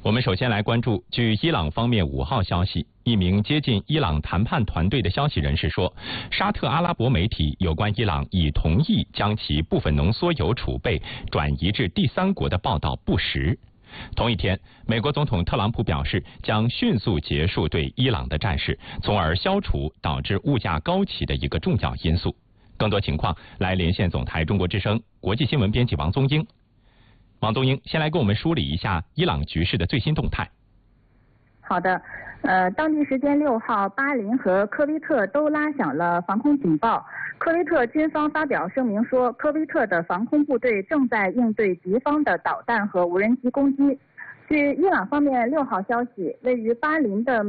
我们首先来关注，据伊朗方面5号消息，一名接近伊朗谈判团队的消息人士说，沙特阿拉伯媒体有关伊朗已同意将其部分浓缩铀储备转移至第三国的报道不实。同一天，美国总统特朗普表示将迅速结束对伊朗的战事，从而消除导致物价高企的一个重要因素。更多情况来连线总台中国之声国际新闻编辑王宗英。王宗英先来给我们梳理一下伊朗局势的最新动态。 好的，当地时间6号，巴林和科威特都拉响了防空警报。科威特军方发表声明说，科威特的防空部队正在应对敌方的导弹和无人机攻击。据伊朗方面6号消息，位于巴林的